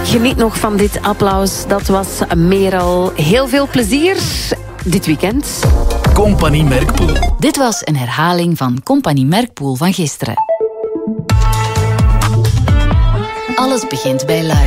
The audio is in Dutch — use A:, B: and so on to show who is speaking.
A: Geniet nog van dit applaus. Dat was Merel. Heel veel plezier dit weekend.
B: Compagnie Merkpoel.
C: Dit was een herhaling van Compagnie Merkpoel van gisteren. Alles begint bij luisteren.